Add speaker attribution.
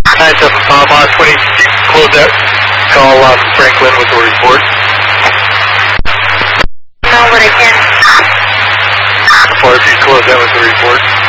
Speaker 1: 9-7 Baja 20, close out. Call Franklin with the report.
Speaker 2: No, but I can't.
Speaker 1: 4, close out with the report.